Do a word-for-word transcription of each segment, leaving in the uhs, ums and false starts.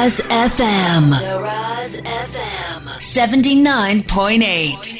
Naraz エフエム Naraz エフエム セブンティナインポイントエイト。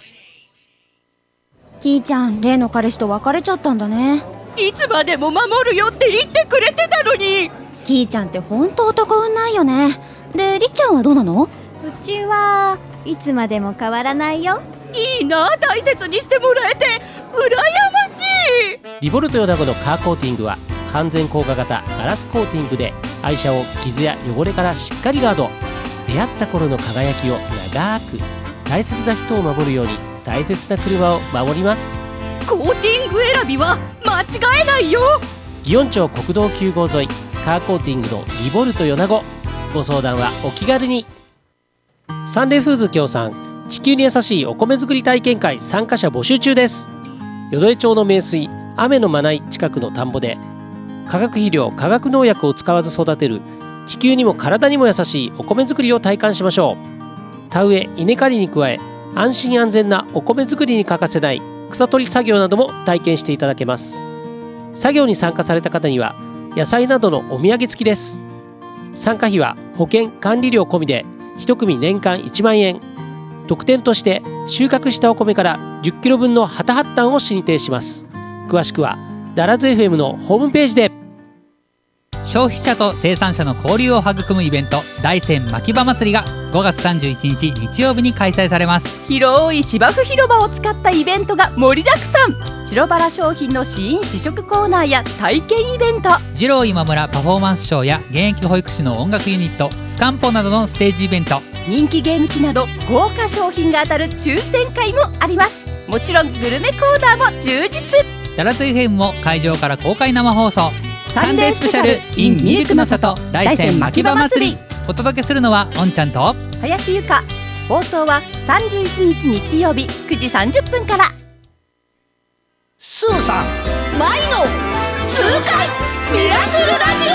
キーちゃん、例の彼氏と別れちゃったんだね。 いつまでも守るよって言ってくれてたのに。 キーちゃんってほんと男運ないよね。で、りっちゃんはどうなの？ うちはいつまでも変わらないよ。 いいな、大切にしてもらえて羨ましい。 リボルトヨナゴのカーコーティングは完全硬化型ガラスコーティングで愛車を傷や汚れからしっかりガード。出会った頃の輝きを長く、大切な人を守るように大切な車を守ります。 コーティング選びは間違えないよ。 祇園町国道きゅう号沿いカーコーティングのリボルトヨナゴ。ご相談はお気軽に。サンレイフーズ協賛地球に優しいお米作り体験会参加者募集中です。淀江町の名水雨のまない近くの田んぼで化学肥料化学農薬を使わず育てる地球にも体にも優しいお米作りを体感しましょう。田植え稲刈りに加え安心安全なお米作りに欠かせない草取り作業なども体験していただけます。作業に参加された方には野菜などのお土産付きです。参加費は保険管理料込みでいち組年間いちまんえん。特典として収穫したお米からじゅっキロ分のハタハッタンを進呈します。詳しくはダラズ エフエム のホームページで。 消費者と生産者の交流を育むイベント、大山牧場祭りがごがつさんじゅういちにち日曜日に開催されます。 広い芝生広場を使ったイベントが盛りだくさん。白バラ商品の試飲試食コーナーや体験イベント、 二郎今村パフォーマンスショーや現役保育士の音楽ユニットスカンポなどのステージイベント、 人気ゲーム機など豪華商品が当たる抽選会もあります。もちろんグルメコーナーも充実。 ダラス エフエム も会場から公開生放送サンデースペシャル in ミルクの里大山牧場祭り。 お届けするのはおんちゃんと林由香。放送はさんじゅういちにち日曜日くじさんじゅっぷんから。 スーさんマイの痛快ミラクルラジ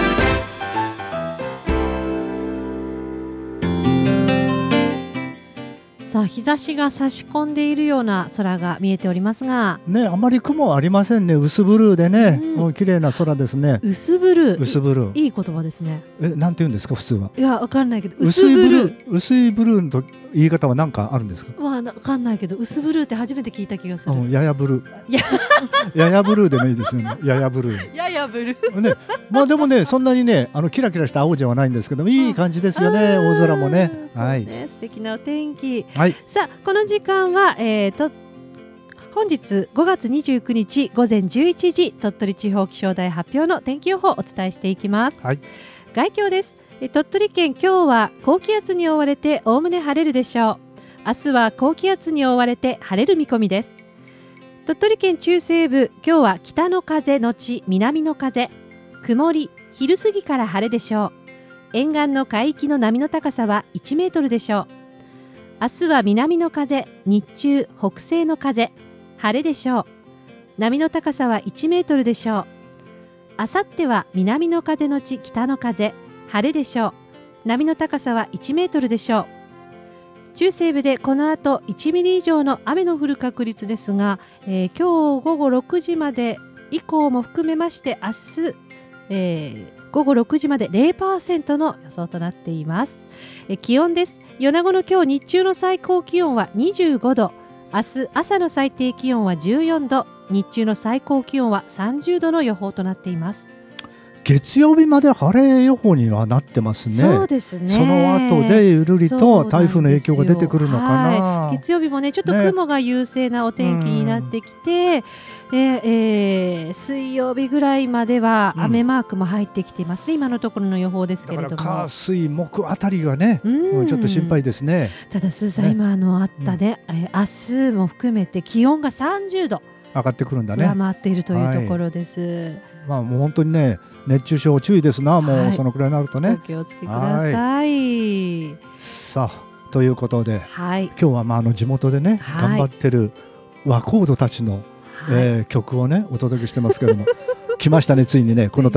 オ。さあ、日差しが差し込んでいるような空が見えておりますがね、あまり雲はありませんね。薄ブルーでね、 うん、 もう綺麗な空ですね。 薄ブルー、 薄ブルー、 いい言葉ですね。 え、なんて言うんですか普通は。 いや、わかんないけど、 薄いブルー、薄いブルーの言い方は何かあるんですか。 まあ、わかんないけど、薄ブルーって初めて聞いた気がする。 うん、ややブルー、 やややブルーでもいいですよね。ややブルー、 ややブルーね、まあでもね、そんなにね、あのキラキラした青じゃないんですけど、いい感じですよね。大空もね、はい、 ね、素敵なお天気。 はい、 さあ、この時間は、えー、と本日ごがつにじゅうくにちごぜんじゅういちじ、鳥取地方気象台発表の天気予報をお伝えしていきます。 はい、 概況です。え鳥取県、今日は高気圧に覆われておおむね晴れるでしょう。明日は高気圧に覆われて晴れる見込みです。鳥取県中西部、今日は北の風のち南の風、曇り、昼過ぎから晴れでしょう。沿岸の海域の波の高さはいちメートルでしょう。明日は南の風、日中北西の風、晴れでしょう。波の高さはいちメートルでしょう。あさっては南の風のち北の風、晴れでしょう。波の高さはいちメートルでしょう。中西部でこの後いちミリ以上の雨の降る確率ですが、えー、今日午後ろくじまで以降も含めまして明日、えー、午後ろくじまで ゼロパーセント の予想となっています。えー、気温です。米子の今日日中の最高気温はにじゅうごど、明日朝の最低気温はじゅうよんど、日中の最高気温はさんじゅうどの予報となっています。 月曜日まで晴れ予報にはなってますね。 そうですね。 その後でゆるりと台風の影響が出てくるのかな。 はい、月曜日もね、ちょっと雲が優勢なお天気になってきて、ね、で、えー、水曜日ぐらいまでは雨マークも入ってきていますね、うん、今のところの予報ですけれども。 だから火水木あたりがね、うん、ちょっと心配ですね。 ただスーさん、ね、今あのあったね、うん、えー、明日も含めて気温がさんじゅうど上がってくるんだね。 上回っているというところです。はい、 まあもう本当にね、熱中症注意ですな、もう、はい、そのくらいになるとね、 お気をつけください。 はい、さあということで、 はい、 今日はまああの地元でね、はい、頑張ってる和コードたちの、はい、えー、曲をねお届けしてますけども来ましたね、ついにねこの